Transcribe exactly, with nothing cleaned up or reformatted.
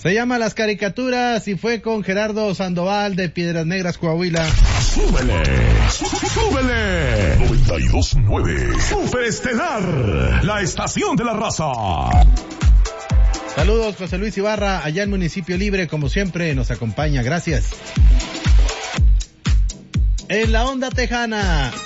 Se llama Las Caricaturas y fue con Gerardo Sandoval de Piedras Negras, Coahuila. ¡Súbele! ¡Súbele! noventa y dos punto nueve Superestelar, la estación de la raza. Saludos, José Luis Ibarra, allá en Municipio Libre, como siempre, nos acompaña. Gracias. En la onda tejana.